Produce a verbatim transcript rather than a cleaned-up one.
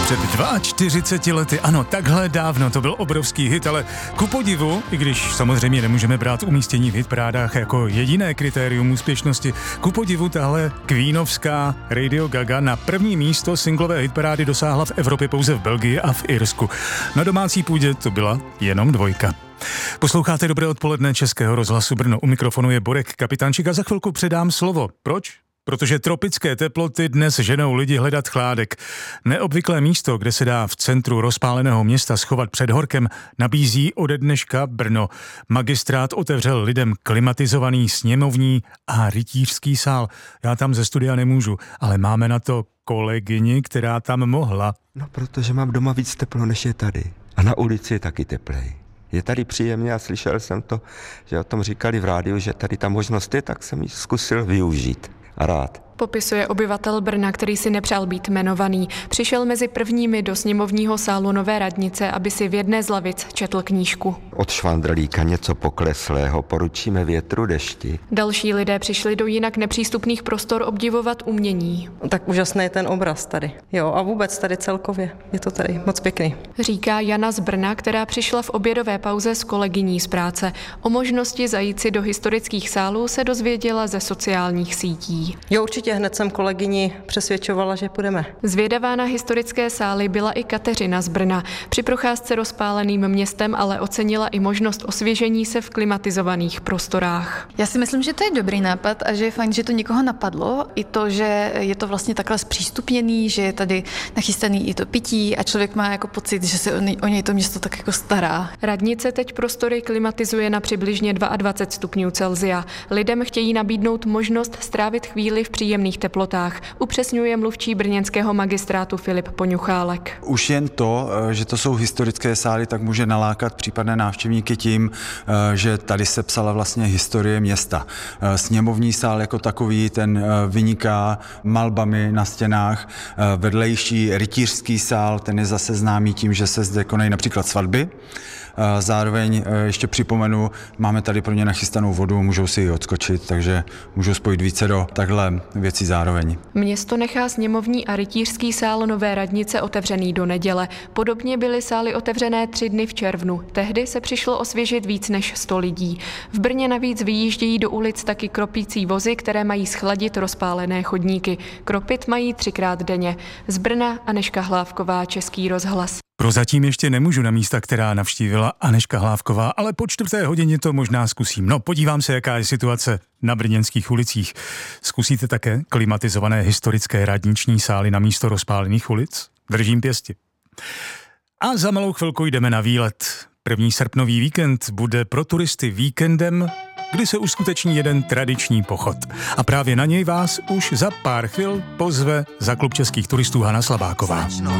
Před čtyřiceti dvěma lety, ano, takhle dávno, to byl obrovský hit, ale ku podivu, i když samozřejmě nemůžeme brát umístění v hitparádách jako jediné kritérium úspěšnosti, ku podivu tahle queenovská Radio Gaga na první místo singlové hitparády dosáhla v Evropě pouze v Belgii a v Irsku. Na domácí půdě to byla jenom dvojka. Posloucháte Dobré odpoledne Českého rozhlasu Brno. U mikrofonu je Borek Kapitánčík a za chvilku předám slovo. Proč? Protože tropické teploty dnes ženou lidi hledat chládek. Neobvyklé místo, kde se dá v centru rozpáleného města schovat před horkem, nabízí ode dneška Brno. Magistrát otevřel lidem klimatizovaný sněmovní a rytířský sál. Já tam ze studia nemůžu, ale máme na to kolegyni, která tam mohla. No, protože mám doma víc teplo, než je tady. A na ulici je taky teplej. Je tady příjemně a slyšel jsem to, že o tom říkali v rádiu, že tady ta možnost je, tak jsem ji zkusil využít. A rád. Popisuje obyvatel Brna, který si nepřál být jmenovaný. Přišel mezi prvními do sněmovního sálu Nové radnice, aby si v jedné z lavic četl knížku. Od švandrlíka něco pokleslého poručíme větru dešti. Další lidé přišli do jinak nepřístupných prostor obdivovat umění. Tak úžasný je ten obraz tady. Jo, a vůbec tady celkově. Je to tady moc pěkný. Říká Jana z Brna, která přišla v obědové pauze s kolegyní z práce. O možnosti zajít si do historických sálů se dozvěděla ze sociálních sítí. Jo, určitě hned jsem kolegyni přesvědčovala, že půjdeme. Zvědavá na historické sály byla i Kateřina z Brna. Při procházce rozpáleným městem ale ocenila i možnost osvěžení se v klimatizovaných prostorách. Já si myslím, že to je dobrý nápad a že je fajn, že to někoho napadlo. I to, že je to vlastně takhle zpřístupněný, že je tady nachystaný i to pití a člověk má jako pocit, že se o něj to město tak jako stará. Radnice teď prostory klimatizuje na přibližně dvacet dva stupňů Celsia. Lidem chtějí nabídnout možnost strávit chvíli v příjemných teplotách, upřesňuje mluvčí brněnského magistrátu Filip Poňuchálek. Už jen to, že to jsou historické sály, tak může nalákat případné návštěvníky tím, že tady se psala vlastně historie města. Sněmovní sál jako takový, ten vyniká malbami na stěnách. Vedlejší rytířský sál, ten je zase známý tím, že se zde konají například svatby. Zároveň ještě připomenu, máme tady pro ně nachystanou vodu, můžou si ji odskočit, takže můžou spojit více do takhle věcí zároveň. Město nechá sněmovní a rytířský sál Nové radnice otevřený do neděle. Podobně byly sály otevřené tři dny v červnu. Tehdy se přišlo osvěžit víc než sto lidí. V Brně navíc vyjíždějí do ulic taky kropící vozy, které mají schladit rozpálené chodníky. Kropit mají třikrát denně. Z Brna Anežka Hlávková, Český rozhlas. Prozatím ještě nemůžu na místa, která navštívila Anežka Hlávková, ale po čtvrté hodině to možná zkusím. No, podívám se, jaká je situace na brněnských ulicích. Zkusíte také klimatizované historické radniční sály na místo rozpálených ulic? Držím pěsti. A za malou chvilku jdeme na výlet. První srpnový víkend bude pro turisty víkendem, kdy se uskuteční jeden tradiční pochod. A právě na něj vás už za pár chvil pozve za klub českých turistů Hana Slabáková.